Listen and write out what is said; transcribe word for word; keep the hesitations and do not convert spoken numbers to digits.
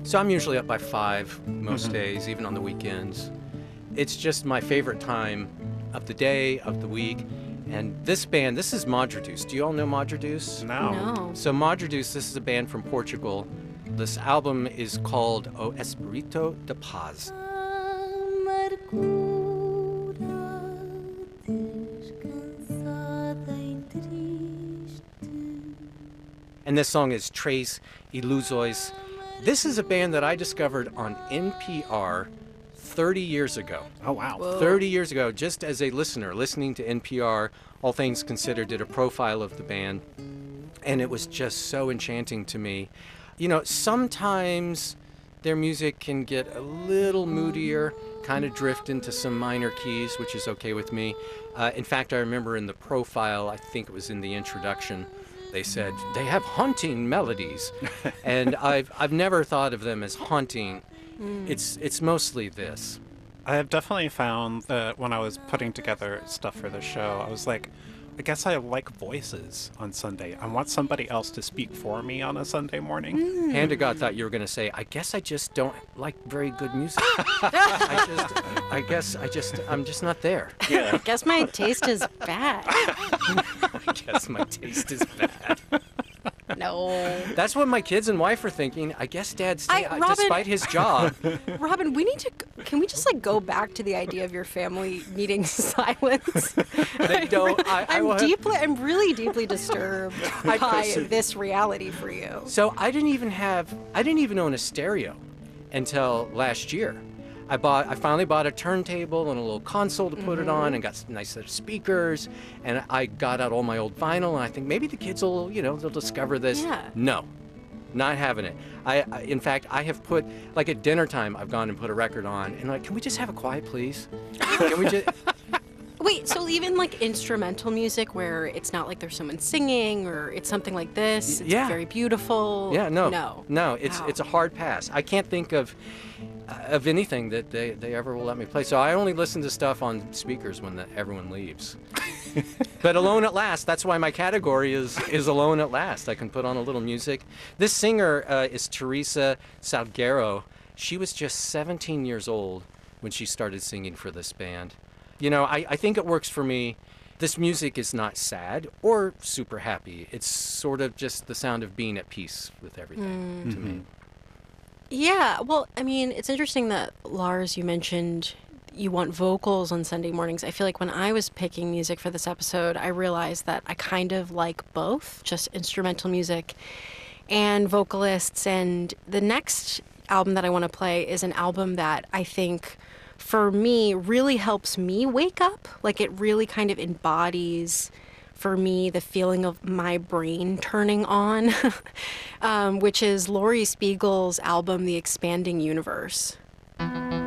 So I'm usually up by five most Mm-hmm. days, even on the weekends. It's just my favorite time of the day, of the week. And this band, this is Madredeus. Do you all know Madredeus? No. No. So Madredeus, this is a band from Portugal. This album is called O Espírito de Paz. And this song is Três Ilusões. This is a band that I discovered on N P R thirty years ago. Oh, wow. Whoa. thirty years ago, just as a listener, listening to N P R, All Things Considered did a profile of the band, and it was just so enchanting to me. You know, sometimes their music can get a little moodier, kind of drift into some minor keys, which is okay with me. Uh, in fact, I remember in the profile, I think it was in the introduction, they said they have haunting melodies, and I've I've never thought of them as haunting. It's it's mostly this. I have definitely found that when I was putting together stuff for the show, I was like, I guess I like voices on Sunday. I want somebody else to speak for me on a Sunday morning. Hand to God thought you were going to say, I guess I just don't like very good music. I just, I guess I just, I'm just not there. I guess my taste is bad. I guess my taste is bad. No. That's what my kids and wife are thinking. I guess Dad, stay, I- uh, Robin- despite his job. Robin, we need to. Can we just like go back to the idea of your family needing silence? They don't. I, I I'm will have- deeply. I'm really deeply disturbed I by perceive- this reality for you. So I didn't even have, I didn't even own a stereo until last year. I bought, I finally bought a turntable and a little console to put it on, and got s- nice set of speakers, and I got out all my old vinyl, and I think maybe the kids will, you know, they'll discover this. Yeah. No, not having it. I, I, in fact, I have put, like at dinner time, I've gone and put a record on, and like, can we just have a quiet, please? Can we just? Wait, so even like instrumental music where it's not like there's someone singing or it's something like this, it's yeah. very beautiful. Yeah, no, No. no. It's Wow. it's a hard pass. I can't think of uh, of anything that they, they ever will let me play. So I only listen to stuff on speakers when the, everyone leaves. But Alone at Last. That's why my category is is Alone at Last. I can put on a little music. This singer uh, is Teresa Salguero. She was just seventeen years old when she started singing for this band. You know, I, I think it works for me. This music is not sad or super happy. It's sort of just the sound of being at peace with everything to me. Yeah, well, I mean, it's interesting that, Lars, you mentioned you want vocals on Sunday mornings. I feel like when I was picking music for this episode, I realized that I kind of like both, just instrumental music and vocalists. And the next album that I want to play is an album that I think, for me, really helps me wake up. Like, it really kind of embodies for me the feeling of my brain turning on, um, which is Laurie Spiegel's album, The Expanding Universe.